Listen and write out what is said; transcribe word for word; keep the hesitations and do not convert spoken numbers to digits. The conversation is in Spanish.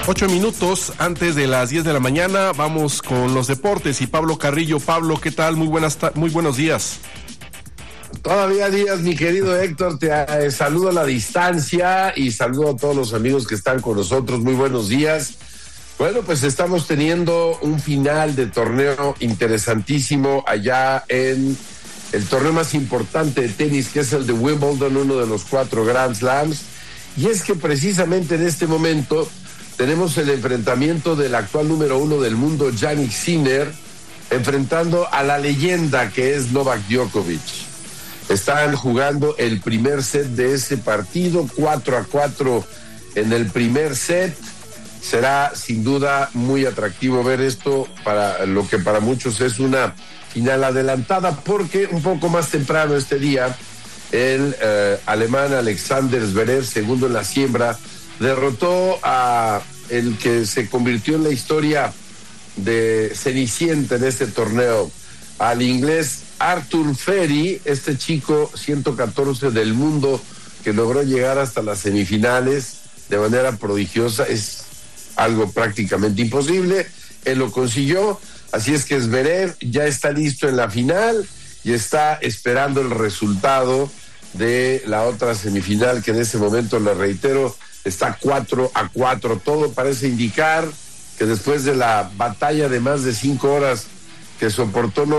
Ocho minutos antes de las diez de la mañana, vamos con los deportes y Pablo Carrillo. Pablo, ¿qué tal? Muy buenas, muy buenos días. Todavía días, mi querido Héctor, te eh, saludo a la distancia y saludo a todos los amigos que están con nosotros. Muy buenos días. Bueno, pues estamos teniendo un final de torneo interesantísimo allá en el torneo más importante de tenis, que es el de Wimbledon, uno de los cuatro Grand Slams. Y es que precisamente en este momento tenemos el enfrentamiento del actual número uno del mundo, Jannik Sinner, enfrentando a la leyenda que es Novak Djokovic. Están jugando el primer set de ese partido, cuatro a cuatro en el primer set. Será sin duda muy atractivo ver esto, para lo que para muchos es una final adelantada, porque un poco más temprano este día el eh, alemán Alexander Zverev, segundo en la siembra, derrotó a el que se convirtió en la historia de Cenicienta en este torneo, al inglés Arthur Ferry, este chico ciento catorce del mundo que logró llegar hasta las semifinales de manera prodigiosa. Es algo prácticamente imposible, él lo consiguió, así es que Zverev ya está listo en la final y está esperando el resultado de la otra semifinal, que en ese momento, le reitero, está cuatro a cuatro. Todo parece indicar que después de la batalla de más de cinco horas que soportó